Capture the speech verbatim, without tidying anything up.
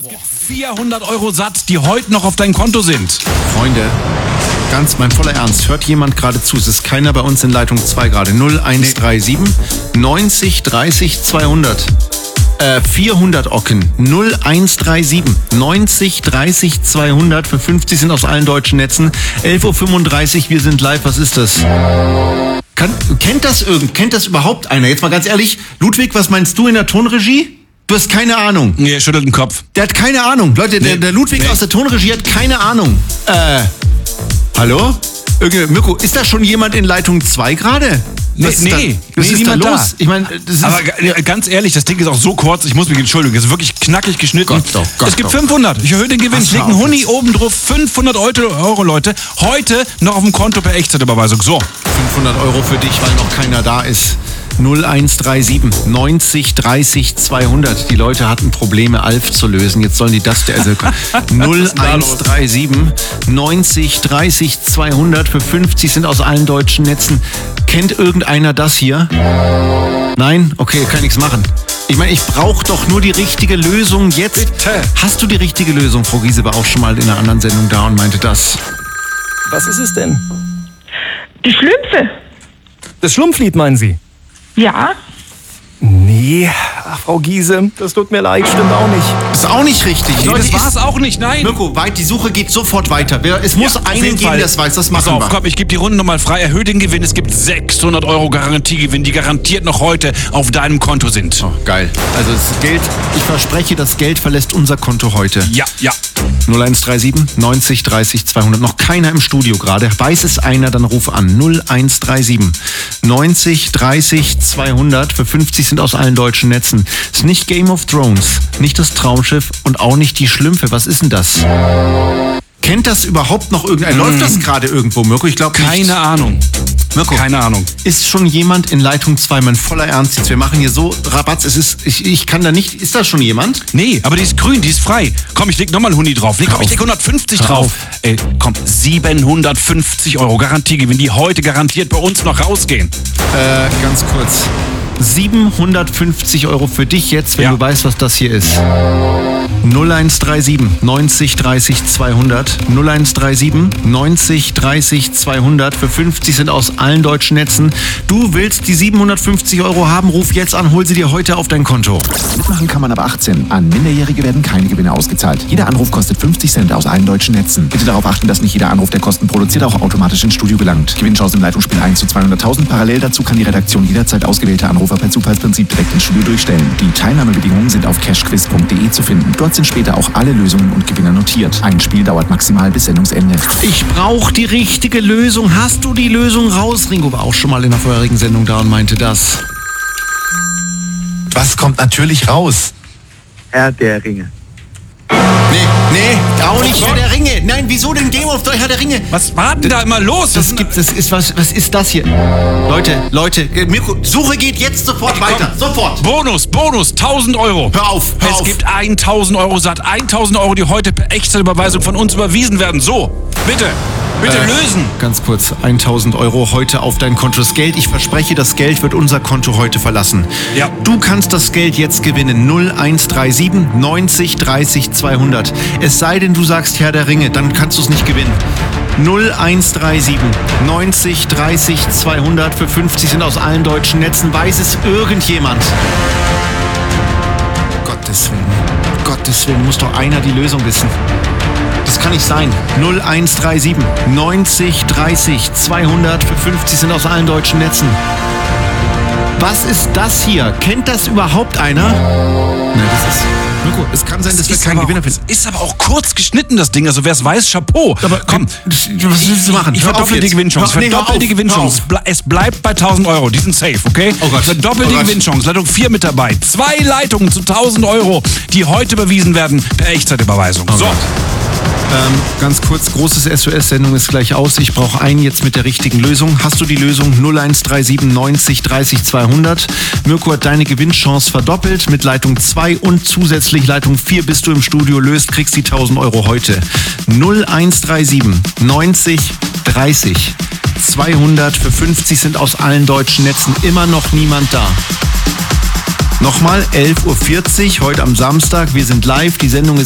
vierhundert Euro satt, die heute noch auf dein Konto sind. Freunde, ganz mein voller Ernst, hört jemand gerade zu? Es ist keiner bei uns in Leitung zwei gerade. null eins drei sieben neunzig dreißig zweihundert. Äh, vierhundert Ocken. null eins drei sieben neunzig dreißig zweihundert. Für fünfzig sind aus allen deutschen Netzen. elf Uhr fünfunddreißig, wir sind live. Was ist das? Kann, kennt das irgend, kennt das überhaupt einer? Jetzt mal ganz ehrlich, Ludwig, was meinst du in der Tonregie? Du hast keine Ahnung. Nee, er schüttelt den Kopf. Der hat keine Ahnung. Leute, nee. der, der Ludwig nee. aus der Tonregie hat keine Ahnung. Äh, hallo? Irgendwie, Mirko, ist da schon jemand in Leitung zwei gerade? Nee, nee, da, nee, was ist niemand da los? Da. Ich meine, das ist aber ganz ehrlich, das Ding ist auch so kurz, ich muss mich entschuldigen, es ist wirklich knackig geschnitten. Gott doch, Gott es gibt doch. fünfhundert, ich erhöhe den Gewinn, ich lege einen Huni oben drauf, fünfhundert Euro, Leute, heute noch auf dem Konto per Echtzeitüberweisung. So. fünfhundert Euro für dich, weil noch keiner da ist. null eins drei sieben neunzig dreißig zweihundert. Die Leute hatten Probleme, Alf zu lösen. Jetzt sollen die das... Also null eins drei sieben neunzig dreißig zweihundert. Für fünfzig sind aus allen deutschen Netzen. Kennt irgendeiner das hier? Nein? Okay, kann nichts machen. Ich meine, ich brauche doch nur die richtige Lösung jetzt. Bitte. Hast du die richtige Lösung? Frau Giese war auch schon mal in einer anderen Sendung da und meinte das. Was ist es denn? Die Schlümpfe. Das Schlumpflied, meinen Sie? Ja. Nee, ach, Frau Giese, das tut mir leid, stimmt auch nicht. Das ist auch nicht richtig. Nee, Leute, das war's auch nicht, nein. Mirko, weit, die Suche geht sofort weiter. Es muss Ja, auf einen jeden geben, Fall. der es weiß. Das Pass machen auf, wir. komm, ich gebe die Runde nochmal frei. Erhöhe den Gewinn. Es gibt sechshundert Euro Garantiegewinn, die garantiert noch heute auf deinem Konto sind. Oh, geil. Also das Geld, ich verspreche, das Geld verlässt unser Konto heute. Ja, ja. null eins drei sieben neunzig dreißig zweihundert. Noch keiner im Studio gerade. Weiß es einer, dann ruf an. null eins drei sieben neunzig dreißig zweihundert. Für fünfzig sind aus allen deutschen Netzen. Ist nicht Game of Thrones, nicht das Traumschiff und auch nicht die Schlümpfe. Was ist denn das? Kennt das überhaupt noch irgendein? Mm. Läuft das gerade irgendwo, Mirko? Ich glaube nicht. Keine Ahnung. Mirko, Keine Ahnung. ist schon jemand in Leitung zwei? Mein voller Ernst jetzt. Wir machen hier so Rabatz. Es ist, ich, ich kann da nicht. Ist da schon jemand? Nee, aber die ist grün, die ist frei. Komm, ich leg nochmal einen Huni drauf. Nee, komm, ich leg hundertfünfzig Hör drauf. auf. Ey, komm, siebenhundertfünfzig Euro Garantiegewinn, die heute garantiert bei uns noch rausgehen. Äh, ganz kurz. siebenhundertfünfzig Euro für dich jetzt, wenn Ja. du weißt, was das hier ist. null eins drei sieben neunzig dreißig zweihundert. null eins drei sieben neunzig dreißig zweihundert. Für fünfzig sind aus allen deutschen Netzen. Du willst die siebenhundertfünfzig Euro haben, ruf jetzt an, hol sie dir heute auf dein Konto. Mitmachen kann man ab achtzehn. An Minderjährige werden keine Gewinne ausgezahlt. Jeder Anruf kostet fünfzig Cent aus allen deutschen Netzen. Bitte darauf achten, dass nicht jeder Anruf, der Kosten produziert, auch automatisch ins Studio gelangt. Gewinnchance im Leitungsspiel eins zu zweihunderttausend. Parallel dazu kann die Redaktion jederzeit ausgewählte Anrufer per Zufallsprinzip direkt ins Studio durchstellen. Die Teilnahmebedingungen sind auf cashquiz punkt de zu finden. Dort sind später auch alle Lösungen und Gewinner notiert. Ein Spiel dauert maximal bis Sendungsende. Ich brauche die richtige Lösung. Hast du die Lösung raus? Ringo war auch schon mal in der vorherigen Sendung da und meinte das. Was kommt natürlich raus? Herr der Ringe. Nee, nee, auch nicht Herr der Ringe. Nein, wieso denn Game of Thrones Herr der Ringe? Was war denn da immer los? Das gibt, das ist, was, was ist das hier? Leute, Leute, Mirko, Suche geht jetzt sofort weiter. Sofort. Bonus, Bonus, tausend Euro. Hör auf, hör Es auf. gibt tausend Euro satt, tausend Euro, die heute per Echtzeitüberweisung von uns überwiesen werden. So, bitte, bitte Äh, lösen. Ganz kurz, tausend Euro heute auf dein Konto. Das Geld, ich verspreche, das Geld wird unser Konto heute verlassen. Ja. Du kannst das Geld jetzt gewinnen. null eins drei sieben neunzig dreißig zweihundert. Es sei denn, du sagst Herr der Ringe, dann kannst du es nicht gewinnen. null eins drei sieben neunzig dreißig zweihundert. Für fünfzig sind aus allen deutschen Netzen. Weiß es irgendjemand? Gottes Willen, Gottes Willen, muss doch einer die Lösung wissen. Das kann nicht sein. null eins drei sieben neunzig dreißig zweihundert. Für fünfzig sind aus allen deutschen Netzen. Was ist das hier? Kennt das überhaupt einer? Nein, das ist... Mirko, es kann sein, dass wir keinen Gewinner finden. Ist aber auch kurz geschnitten, das Ding. Also wer es weiß, Chapeau. Aber komm, was willst du machen? Ich Hör auf verdoppel die jetzt. Gewinnchance. Hör- nee, hör Verdoppel auf, die Gewinnchance. hör auf. Es bleibt bei tausend Euro. Die sind safe, okay? Oh Gott. Verdoppel Oh die Gott. Gewinnchance. Leitung vier mit dabei. Zwei Leitungen zu tausend Euro, die heute überwiesen werden per Echtzeitüberweisung. So. Ähm, ganz kurz, großes S O S-Sendung ist gleich aus. Ich brauche einen jetzt mit der richtigen Lösung. Hast du die Lösung null eins drei sieben neunzig dreißig zweihundert? Mirko hat deine Gewinnchance verdoppelt mit Leitung zwei und zusätzlich Leitung vier bist du im Studio, löst, kriegst die tausend Euro heute. null eins drei sieben neunzig dreißig zweihundert. Für fünfzig sind aus allen deutschen Netzen immer noch niemand da. Nochmal, elf Uhr vierzig, heute am Samstag. Wir sind live. Die Sendung ist